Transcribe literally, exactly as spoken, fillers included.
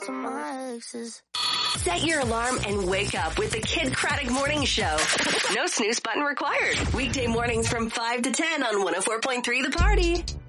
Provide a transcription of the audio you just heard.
to my exes. Set your alarm and wake up with the Kid Craddock Morning Show. No snooze button required. Weekday mornings from five to ten on one oh four point three The Party.